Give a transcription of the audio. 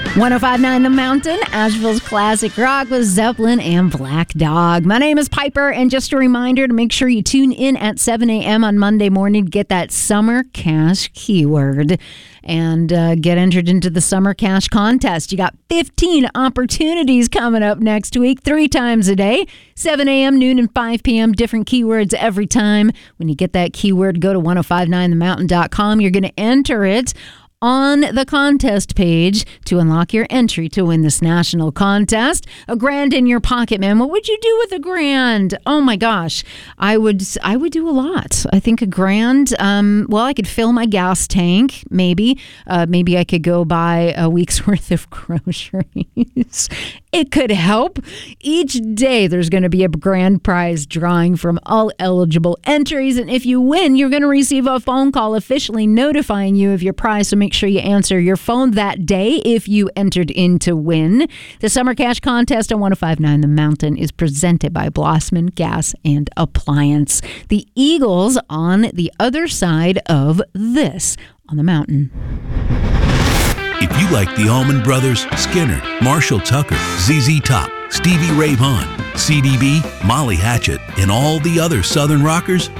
105.9 The Mountain, Asheville's classic rock with Zeppelin and Black Dog. My name is Piper, and just a reminder to make sure you tune in at 7 a.m. on Monday morning to get that Summer Cash keyword and get entered into the Summer Cash contest. You got 15 opportunities coming up next week, 3 times a day, 7 a.m., noon, and 5 p.m., different keywords every time. When you get that keyword, go to 1059themountain.com. You're going to enter it on the contest page to unlock your entry to win this national contest. $1,000 in your pocket, man. What would you do with $1,000? Oh my gosh. I would do a lot. I think $1,000, well, I could fill my gas tank, maybe. Maybe I could go buy a week's worth of groceries. It could help. Each day there's going to be a grand prize drawing from all eligible entries. And if you win, you're going to receive a phone call officially notifying you of your prize. So make sure you answer your phone that day if you entered in to win. The Summer Cash Contest on 105.9 The Mountain is presented by Blossman Gas and Appliance. The Eagles on the other side of this on the mountain. If you like the Allman Brothers, Skinner, Marshall Tucker, ZZ Top, Stevie Ray Vaughan, CDB, Molly Hatchet, and all the other Southern rockers,